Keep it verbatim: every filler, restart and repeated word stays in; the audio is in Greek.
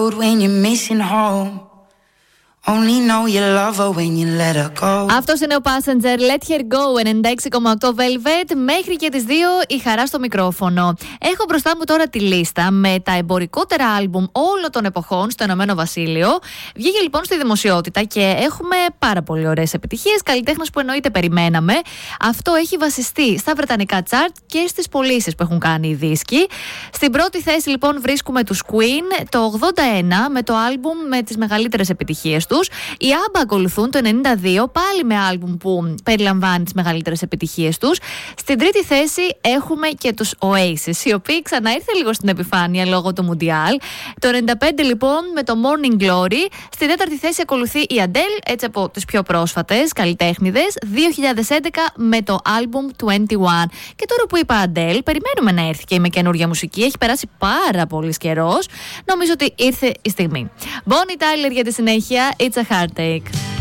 road when you're missing home. Only know you love her when you let her go. Αυτός είναι ο Passenger, Let Her Go, ενενήντα έξι κόμμα οκτώ Velvet, μέχρι και τις δύο η Χαρά στο μικρόφωνο. Έχω μπροστά μου τώρα τη λίστα με τα εμπορικότερα άλμπουμ όλων των εποχών στο Ηνωμένο Βασίλειο. Βγήκε λοιπόν στη δημοσιότητα και έχουμε πάρα πολύ ωραίες επιτυχίες, καλλιτέχνες που εννοείται περιμέναμε. Αυτό έχει βασιστεί στα βρετανικά chart και στις πωλήσεις που έχουν κάνει οι δίσκοι. Στην πρώτη θέση λοιπόν βρίσκουμε τους Queen το ογδόντα ένα με το άλμπουμ με τις μεγαλύτερες επιτυχίες τους. Οι ABBA ακολουθούν το ενενήντα δύο, πάλι με άλμπουμ που περιλαμβάνει τις μεγαλύτερες επιτυχίες τους. Στην τρίτη θέση έχουμε και τους Oasis, οι οποίοι ξανά ήρθε λίγο στην επιφάνεια λόγω του Μουντιάλ. Το ενενήντα πέντε λοιπόν με το Morning Glory. Στην τέταρτη θέση ακολουθεί η Adele, έτσι από τις πιο πρόσφατες καλλιτέχνηδες, δύο χιλιάδες έντεκα με το άλμπουμ είκοσι ένα. Και τώρα που είπα Adele, περιμένουμε να έρθει και με καινούργια μουσική. Έχει περάσει πάρα πολύ καιρός. Νομίζω ότι ήρθε η στιγμή. Bonnie Tyler για τη συνέχεια. It's a Heartache.